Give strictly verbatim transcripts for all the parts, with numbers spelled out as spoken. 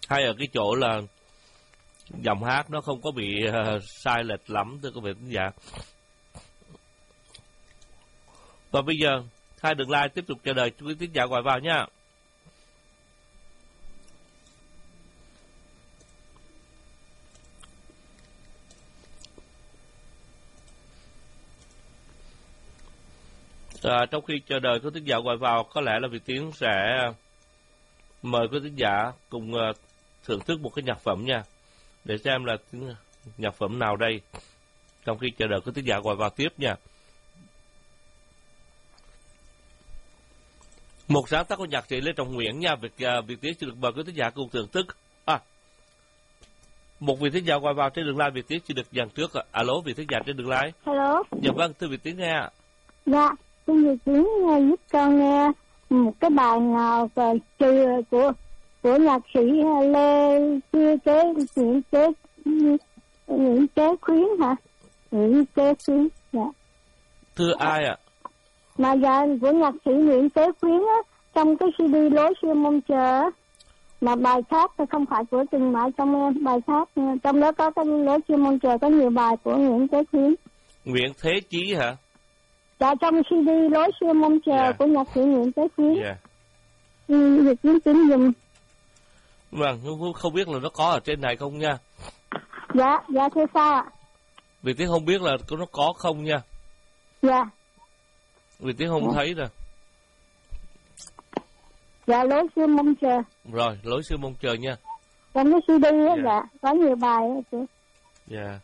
hay ở cái chỗ là giọng hát nó không có bị uh, sai lệch lắm thưa quý vị khán giả. Và bây giờ hai đường line tiếp tục chờ đợi quý khán giả gọi vào nha. À, trong khi chờ đợi quý khán giả gọi vào, có lẽ là Việt Tiến sẽ mời quý khán giả cùng uh, thưởng thức một cái nhạc phẩm nha, để xem là nhạc phẩm nào đây, trong khi chờ đợi quý khán giả gọi vào tiếp nha. Một sáng tác của nhạc sĩ Lê Trọng Nguyễn nha. Việt uh, Việt Tiến xin được mời quý khán giả cùng thưởng thức. À, một vị khán giả gọi vào trên đường line, Việt Tiến xin được dàn trước. Alo, vị khán giả trên đường line. Alo. Dạ vâng, thưa Việt Tiến nghe ạ. Dạ, xin Việt Tiến giúp con nghe một cái bài nào về trừ của của nhạc sĩ Lê Chia Kế Nguyễn Kế Nguyễn Kế Khuyến hả? Nguyễn Kế Khuyến. Dạ. Thưa ai ạ? Mà dạ của nhạc sĩ Nguyễn Kế Khuyến á, trong cái xê đê Lối Xưa Mong Chờ á, mà bài khác không phải của Từng Mãi, trong bài khác trong đó có cái Lối Xưa Mong Chờ, có nhiều bài của Nguyễn Kế Khuyến. Nguyễn Thế Chí hả? Dạ, trong xê đê Lối Xưa Mong Chờ yeah. của nhạc sĩ Nguyễn Kế Khuyến. Dạ. Ừ, Việt Tiến tính dùng. Vâng, không biết là nó có ở trên này không nha. Dạ, dạ thưa sao ạ? Việt Tiến không biết là nó có không nha. Dạ. Việt Tiến không dạ. thấy rồi. Dạ, Lối Xưa Mong Chờ. Rồi, Lối Xưa Mong Chờ nha. Trong cái xê đê á, dạ. dạ, có nhiều bài á chị. Dạ.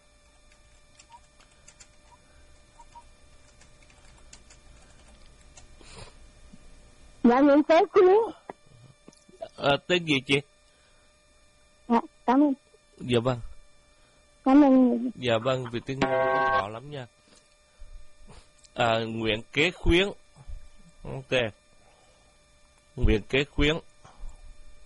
Dạ, Nguyễn Kế Khuyến. À, tên gì chị? Dạ, cảm ơn. Dạ vâng. Cảm ơn. Dạ vâng, Việt Tiến rõ lắm nha. À, Nguyễn Kế Khuyến. Ok. Nguyễn Kế Khuyến.